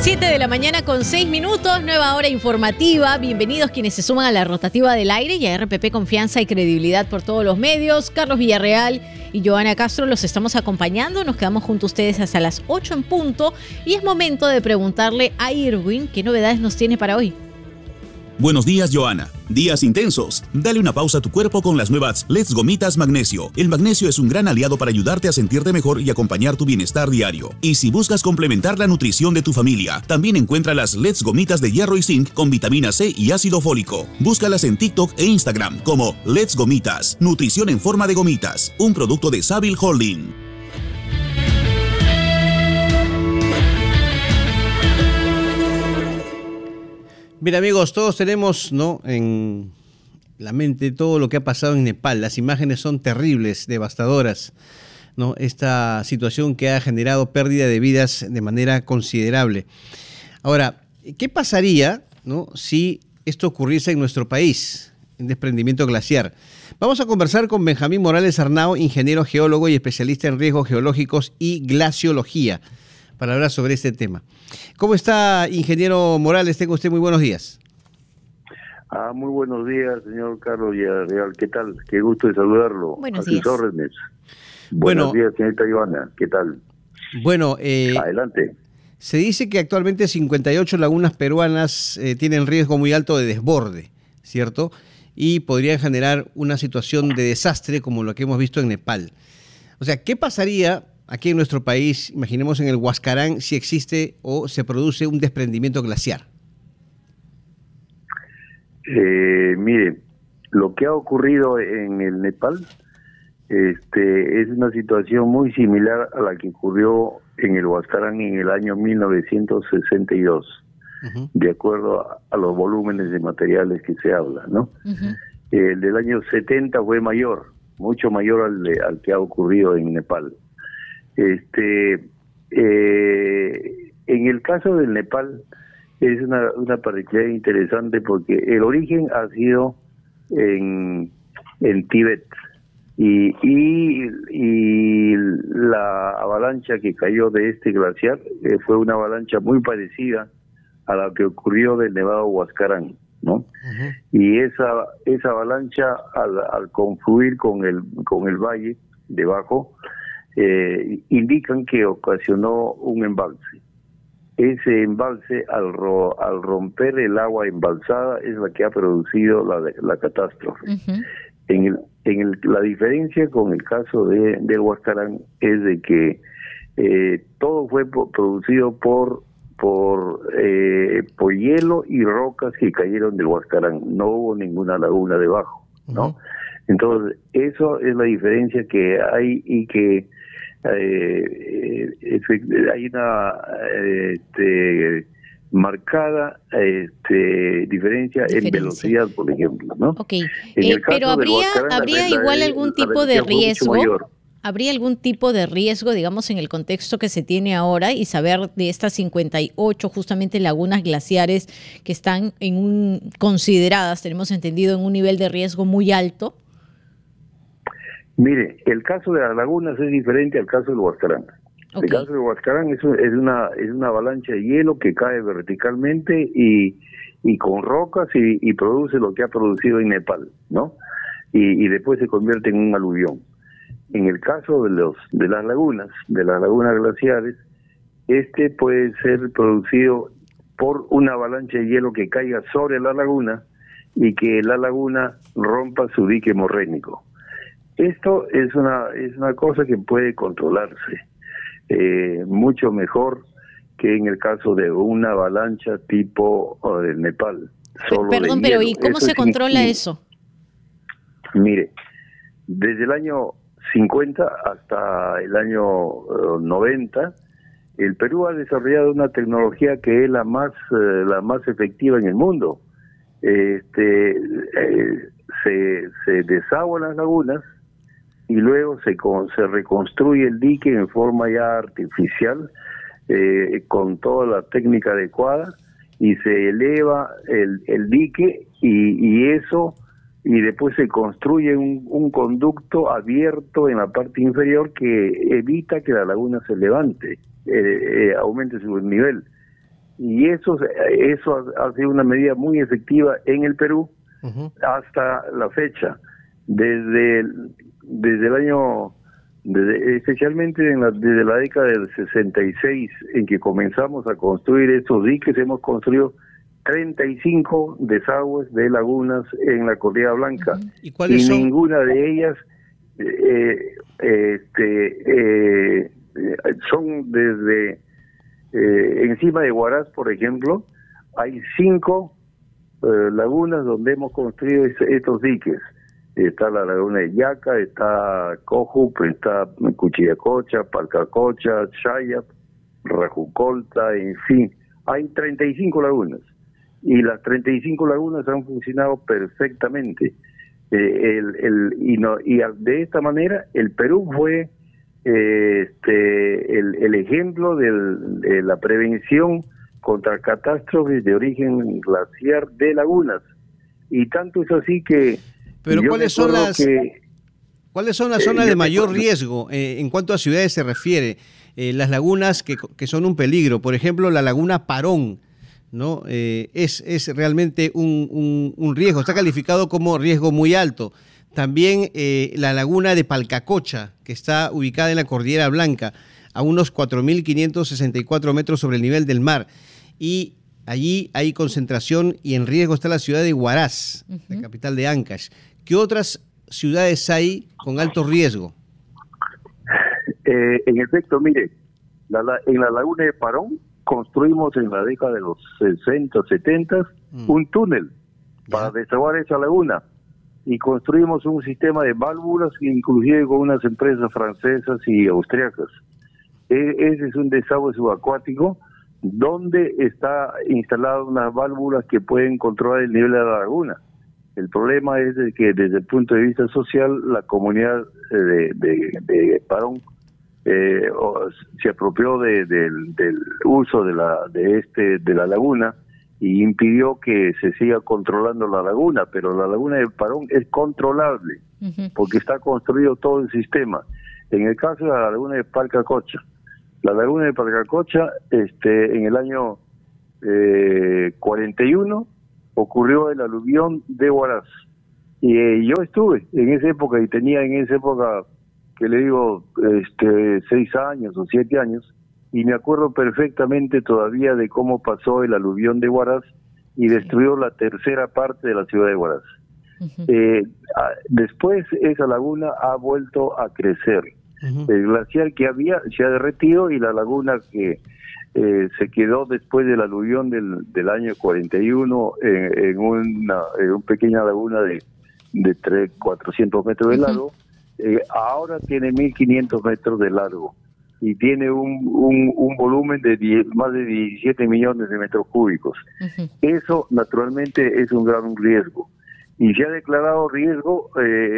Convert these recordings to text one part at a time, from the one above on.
7 de la mañana con 6 minutos, nueva hora informativa. Bienvenidos quienes se suman a la rotativa del aire y a RPP Confianza y Credibilidad por todos los medios. Carlos Villarreal y Joana Castro los estamos acompañando. Nos quedamos junto a ustedes hasta las 8 en punto y es momento de preguntarle a Irwin qué novedades nos tiene para hoy. Buenos días, Joana. Días intensos. Dale una pausa a tu cuerpo con las nuevas Let's Gomitas Magnesio. El magnesio es un gran aliado para ayudarte a sentirte mejor y acompañar tu bienestar diario. Y si buscas complementar la nutrición de tu familia, también encuentra las Let's Gomitas de hierro y zinc con vitamina C y ácido fólico. Búscalas en TikTok e Instagram como Let's Gomitas. Nutrición en forma de gomitas. Un producto de Savile Holding. Bien, amigos, todos tenemos, ¿no?, en la mente todo lo que ha pasado en Nepal. Las imágenes son terribles, devastadoras, ¿no? Esta situación que ha generado pérdida de vidas de manera considerable. Ahora, ¿qué pasaría, ¿no?, si esto ocurriese en nuestro país, en desprendimiento glaciar? Vamos a conversar con Benjamín Morales Arnao, ingeniero geólogo y especialista en riesgos geológicos y glaciología, para hablar sobre este tema. ¿Cómo está, ingeniero Morales? Tenga usted muy buenos días. Muy buenos días, señor Carlos Villarreal. ¿Qué tal? Qué gusto de saludarlo. Buenos días. A sus órdenes. Buenos días, señorita Joana. ¿Qué tal? Bueno, adelante. Se dice que actualmente 58 lagunas peruanas tienen riesgo muy alto de desborde, ¿cierto? Y podrían generar una situación de desastre como lo que hemos visto en Nepal. O sea, ¿qué pasaría aquí en nuestro país, imaginemos en el Huascarán, si existe o se produce un desprendimiento glaciar? Mire, lo que ha ocurrido en el Nepal es una situación muy similar a la que ocurrió en el Huascarán en el año 1962, de acuerdo a los volúmenes de materiales que se habla, ¿no? El del año 70 fue mayor, mucho mayor al que ha ocurrido en Nepal. En el caso del Nepal es una particularidad interesante porque el origen ha sido en Tíbet y la avalancha que cayó de este glaciar fue una avalancha muy parecida a la que ocurrió del Nevado Huascarán, ¿no? Y esa avalancha al confluir con el valle debajo indican que ocasionó un embalse. Ese embalse, al romper el agua embalsada, es la que ha producido la catástrofe. La diferencia con el caso del Huascarán es de que todo fue producido por hielo y rocas que cayeron del Huascarán. No hubo ninguna laguna debajo, ¿no? Entonces, eso es la diferencia que hay y que hay una marcada diferencia en velocidad, por ejemplo, ¿no? Okay. Pero habría igual algún tipo de riesgo. ¿Habría algún tipo de riesgo, digamos, en el contexto que se tiene ahora y saber de estas 58 justamente lagunas glaciares que están consideradas, tenemos entendido, en un nivel de riesgo muy alto? Mire, el caso de las lagunas es diferente al caso del Huascarán. El caso del Huascarán es una avalancha de hielo que cae verticalmente y con rocas y produce lo que ha producido en Nepal, ¿no? Y después se convierte en un aluvión. En el caso de las lagunas glaciares, puede ser producido por una avalancha de hielo que caiga sobre la laguna y que la laguna rompa su dique morrénico. Esto es una cosa que puede controlarse mucho mejor que en el caso de una avalancha tipo del Nepal. Perdón, pero ¿y cómo se controla eso? Mire, desde el año 50 hasta el año 90, el Perú ha desarrollado una tecnología que es la más efectiva en el mundo. Se desaguan las lagunas y luego se reconstruye el dique en forma ya artificial, con toda la técnica adecuada, y se eleva el dique y después se construye un conducto abierto en la parte inferior que evita que la laguna se levante, aumente su nivel. Y eso ha sido una medida muy efectiva en el Perú hasta la fecha. Desde el año, especialmente desde la década del 66, en que comenzamos a construir estos diques, hemos construido 35 desagües de lagunas en la Cordillera Blanca. ¿Y cuáles son? Ninguna de ellas son desde encima de Huaraz, por ejemplo, hay 5 lagunas donde hemos construido estos diques. Está la laguna de Yaca, está Cojup, está Cuchillacocha, Palcacocha, Chayap, Rajucolta, en fin. Hay 35 lagunas y las 35 lagunas han funcionado perfectamente. De esta manera el Perú fue el ejemplo de la prevención contra catástrofes de origen glaciar de lagunas, y tanto es así que... Pero ¿cuáles son las zonas de mayor riesgo en cuanto a ciudades se refiere? Las lagunas que son un peligro, por ejemplo la laguna Parón, ¿no? Es realmente un riesgo, está calificado como riesgo muy alto. También la laguna de Palcacocha, que está ubicada en la Cordillera Blanca, a unos 4.564 metros sobre el nivel del mar. Y allí hay concentración y en riesgo está la ciudad de Huaraz, la capital de Ancash. ¿Qué otras ciudades hay con alto riesgo? En efecto, mire, en la laguna de Parón construimos en la década de los 60, 70 un túnel para desaguar esa laguna, y construimos un sistema de válvulas, inclusive con unas empresas francesas y austriacas. Ese es un desagüe subacuático donde está instalada unas válvulas que pueden controlar el nivel de la laguna. El problema es de que desde el punto de vista social la comunidad de Parón se apropió del uso de la laguna y impidió que se siga controlando la laguna, pero la laguna de Parón es controlable porque está construido todo el sistema. En el caso de la laguna de Palcacocha, en el año 41 ocurrió el aluvión de Huaraz, y yo estuve en esa época y tenía en esa época, que le digo, 6 años o 7 años, y me acuerdo perfectamente todavía de cómo pasó el aluvión de Huaraz y destruyó la tercera parte de la ciudad de Huaraz. Después esa laguna ha vuelto a crecer. El glaciar que había se ha derretido, y la laguna que se quedó después del aluvión del año 41 en una pequeña laguna de 400 metros de largo, ahora tiene 1.500 metros de largo y tiene un volumen de más de 17 millones de metros cúbicos. Eso naturalmente es un gran riesgo, y se ha declarado riesgo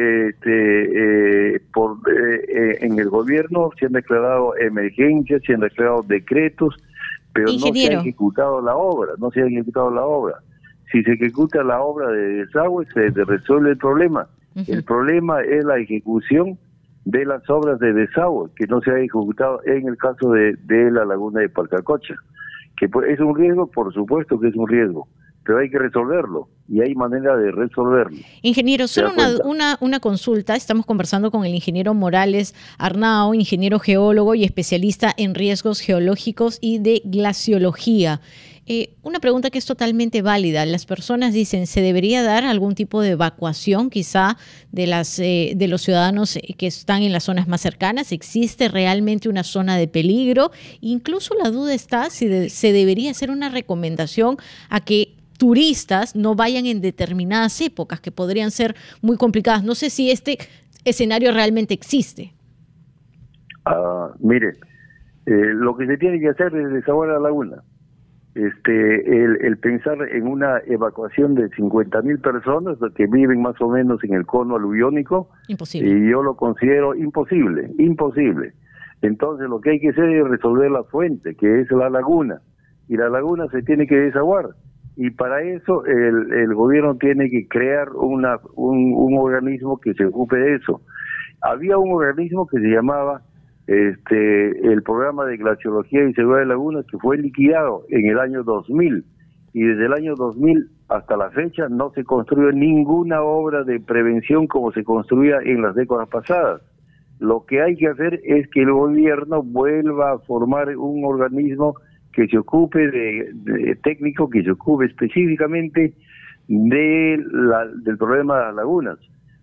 en el gobierno, se han declarado emergencias, se han declarado decretos, pero Ingeniero, no se ha ejecutado la obra. Si se ejecuta la obra de desagüe, se resuelve el problema. El problema es la ejecución de las obras de desagüe, que no se ha ejecutado en el caso de la laguna de Palcacocha, que es un riesgo, por supuesto que es un riesgo, pero hay que resolverlo, y hay manera de resolverlo. ingeniero, solo una consulta. Estamos conversando con el ingeniero Morales Arnao, ingeniero geólogo y especialista en riesgos geológicos y de glaciología. Una pregunta que es totalmente válida. Las personas dicen, ¿se debería dar algún tipo de evacuación quizá de los ciudadanos que están en las zonas más cercanas? ¿Existe realmente una zona de peligro? Incluso la duda está si se debería hacer una recomendación a que turistas no vayan en determinadas épocas que podrían ser muy complicadas. No sé si este escenario realmente existe. Mire, lo que se tiene que hacer es desaguar la laguna. El pensar en una evacuación de 50.000 personas que viven más o menos en el cono aluviónico, Imposible. Y yo lo considero imposible. Entonces lo que hay que hacer es resolver la fuente, que es la laguna, y la laguna se tiene que desaguar, y para eso el gobierno tiene que crear un organismo que se ocupe de eso. Había un organismo que se llamaba el programa de glaciología y seguridad de lagunas, que fue liquidado en el año 2000, y desde el año 2000 hasta la fecha no se construyó ninguna obra de prevención como se construía en las décadas pasadas. Lo que hay que hacer es que el gobierno vuelva a formar un organismo que se ocupe de técnico, que se ocupe específicamente del problema de las lagunas.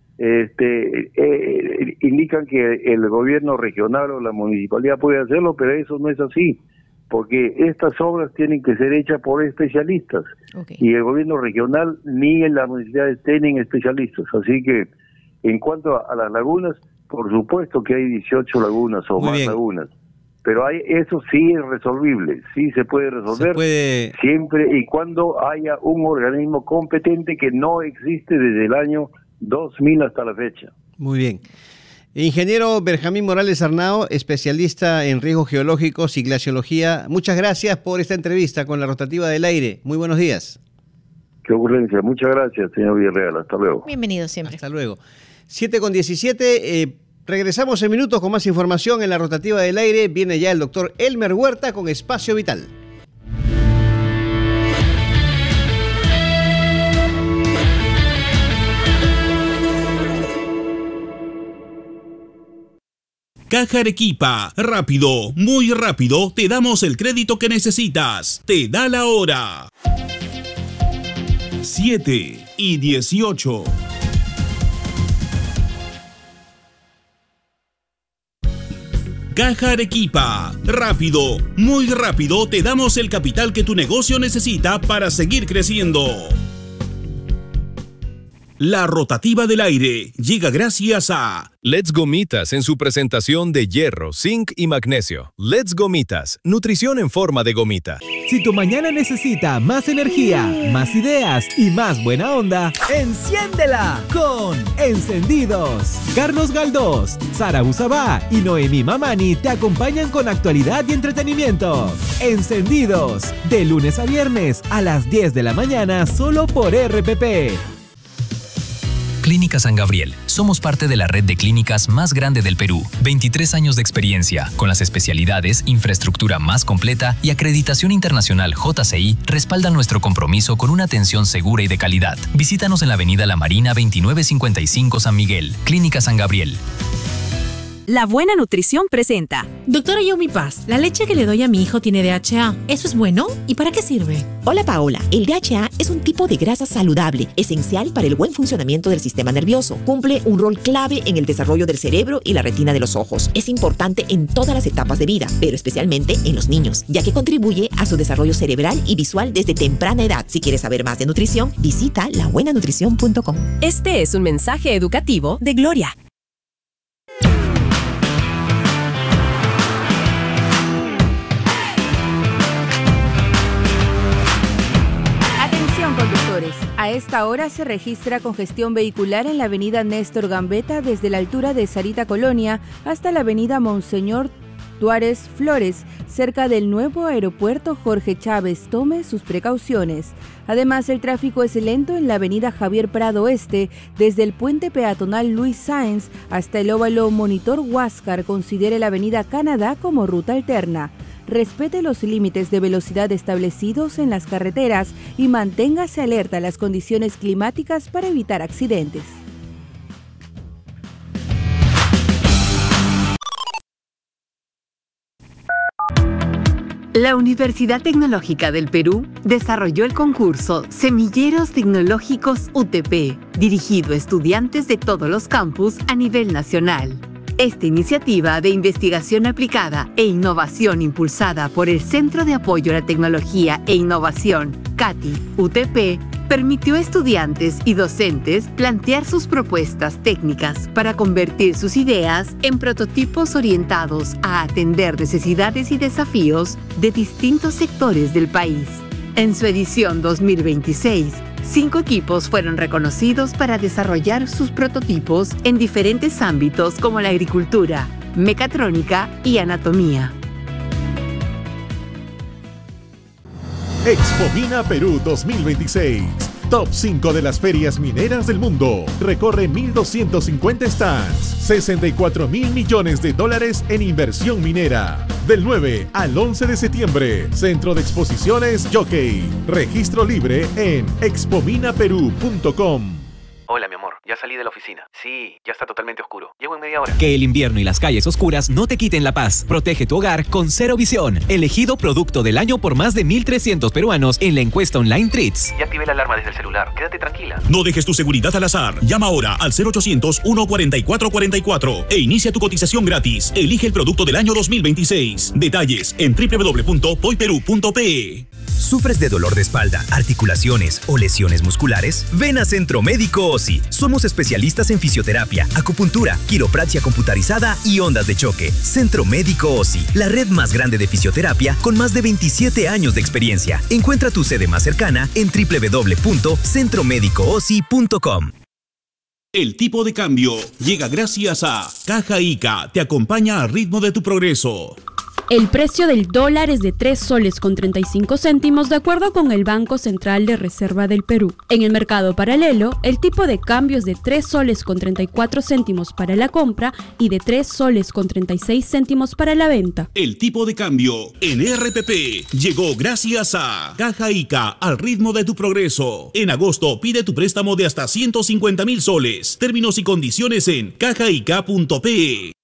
Indican que el gobierno regional o la municipalidad puede hacerlo, pero eso no es así, porque estas obras tienen que ser hechas por especialistas, y el gobierno regional ni en las municipalidades tienen especialistas. Así que en cuanto a las lagunas, por supuesto que hay 18 lagunas o más lagunas, pero eso sí es resolvible, sí se puede resolver, siempre y cuando haya un organismo competente, que no existe desde el año 2000 hasta la fecha. Muy bien. Ingeniero Benjamín Morales Arnao, especialista en riesgos geológicos y glaciología, muchas gracias por esta entrevista con la Rotativa del Aire. Muy buenos días. Qué ocurrencia. Muchas gracias, señor Villarreal. Hasta luego. Bienvenido siempre. Hasta luego. 7:17. Regresamos en minutos con más información en la Rotativa del Aire. Viene ya el doctor Elmer Huerta con Espacio Vital. Caja Arequipa, rápido, muy rápido, te damos el crédito que necesitas. Te da la hora. 7:18. Caja Arequipa, rápido, muy rápido, te damos el capital que tu negocio necesita para seguir creciendo. La Rotativa del Aire llega gracias a Let's Gomitas en su presentación de hierro, zinc y magnesio. Let's Gomitas, nutrición en forma de gomita. Si tu mañana necesita más energía, más ideas y más buena onda, enciéndela con Encendidos. Carlos Galdós, Sara Usabá y Noemí Mamani te acompañan con actualidad y entretenimiento. Encendidos, de lunes a viernes a las 10 de la mañana solo por RPP. Clínica San Gabriel. Somos parte de la red de clínicas más grande del Perú. 23 años de experiencia, con las especialidades, infraestructura más completa y acreditación internacional JCI respaldan nuestro compromiso con una atención segura y de calidad. Visítanos en la avenida La Marina 2955 San Miguel. Clínica San Gabriel. La Buena Nutrición presenta. Doctora Yomi Paz, la leche que le doy a mi hijo tiene DHA. ¿Eso es bueno? ¿Y para qué sirve? Hola Paola, el DHA es un tipo de grasa saludable, esencial para el buen funcionamiento del sistema nervioso. Cumple un rol clave en el desarrollo del cerebro y la retina de los ojos. Es importante en todas las etapas de vida, pero especialmente en los niños, ya que contribuye a su desarrollo cerebral y visual desde temprana edad. Si quieres saber más de nutrición, visita labuenanutrición.com. Este es un mensaje educativo de Gloria. A esta hora se registra congestión vehicular en la avenida Néstor Gambetta desde la altura de Sarita Colonia hasta la avenida Monseñor Tuárez Flores, cerca del nuevo aeropuerto Jorge Chávez. Tome sus precauciones. Además, el tráfico es lento en la avenida Javier Prado Este, desde el puente peatonal Luis Sáenz hasta el óvalo Monitor Huáscar. Considere la avenida Canadá como ruta alterna. Respete los límites de velocidad establecidos en las carreteras y manténgase alerta a las condiciones climáticas para evitar accidentes. La Universidad Tecnológica del Perú desarrolló el concurso Semilleros Tecnológicos UTP, dirigido a estudiantes de todos los campus a nivel nacional. Esta iniciativa de investigación aplicada e innovación impulsada por el Centro de Apoyo a la Tecnología e Innovación, CATI, UTP, permitió a estudiantes y docentes plantear sus propuestas técnicas para convertir sus ideas en prototipos orientados a atender necesidades y desafíos de distintos sectores del país. En su edición 2026, 5 equipos fueron reconocidos para desarrollar sus prototipos en diferentes ámbitos como la agricultura, mecatrónica y anatomía. Expomina Perú 2026. Top 5 de las ferias mineras del mundo. Recorre 1.250 stands. 64.000 millones de dólares en inversión minera. Del 9 al 11 de septiembre. Centro de Exposiciones Jockey. Registro libre en expominaperú.com. Hola, mi amor. Ya salí de la oficina. Sí, ya está totalmente oscuro. Llego en media hora. Que el invierno y las calles oscuras no te quiten la paz. Protege tu hogar con Cero Visión. Elegido producto del año por más de 1.300 peruanos en la encuesta online Treats. Ya activé la alarma desde el celular. Quédate tranquila. No dejes tu seguridad al azar. Llama ahora al 0800-144-44 e inicia tu cotización gratis. Elige el producto del año 2026. Detalles en www.poiperú.pe. ¿Sufres de dolor de espalda, articulaciones o lesiones musculares? Ven a Centro Médico OSI. Somos especialistas en fisioterapia, acupuntura, quiropraxia computarizada y ondas de choque. Centro Médico OSI, la red más grande de fisioterapia con más de 27 años de experiencia. Encuentra tu sede más cercana en www.centromedicoosi.com. El tipo de cambio llega gracias a Caja Ica. Te acompaña al ritmo de tu progreso. El precio del dólar es de 3 soles con 35 céntimos de acuerdo con el Banco Central de Reserva del Perú. En el mercado paralelo, el tipo de cambio es de 3 soles con 34 céntimos para la compra y de 3 soles con 36 céntimos para la venta. El tipo de cambio en RPP llegó gracias a Caja Ica, al ritmo de tu progreso. En agosto pide tu préstamo de hasta 150.000 soles. Términos y condiciones en cajaica.pe.